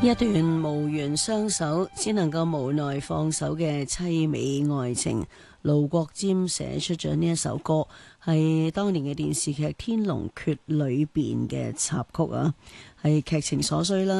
一段無緣相守，只能夠無奈放手嘅淒美愛情，盧國沾寫出咗呢一首歌，係當年嘅電視劇《天龍訣》裏邊嘅插曲啊，係劇情所需啦。